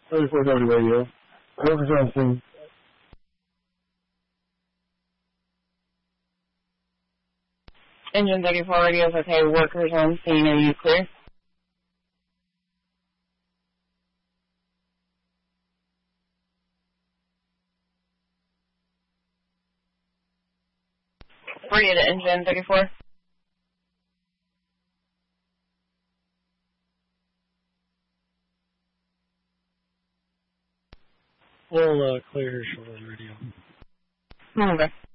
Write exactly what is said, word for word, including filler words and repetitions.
thirty-four seventy radio. Workers on scene. Engine thirty-four radio is okay. Workers on scene. Are you clear? Three to engine thirty-four. We'll uh, clear her short on the radio. Okay.